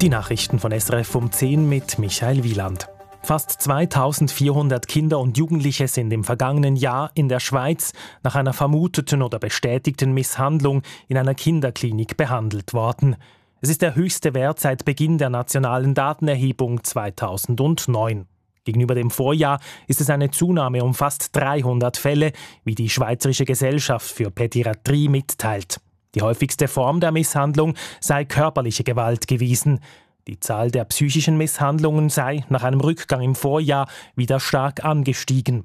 Die Nachrichten von SRF um 10 mit Michael Wieland. Fast 2400 Kinder und Jugendliche sind im vergangenen Jahr in der Schweiz nach einer vermuteten oder bestätigten Misshandlung in einer Kinderklinik behandelt worden. Es ist der höchste Wert seit Beginn der nationalen Datenerhebung 2009. Gegenüber dem Vorjahr ist es eine Zunahme um fast 300 Fälle, wie die Schweizerische Gesellschaft für Pädiatrie mitteilt. Die häufigste Form der Misshandlung sei körperliche Gewalt gewesen. Die Zahl der psychischen Misshandlungen sei nach einem Rückgang im Vorjahr wieder stark angestiegen.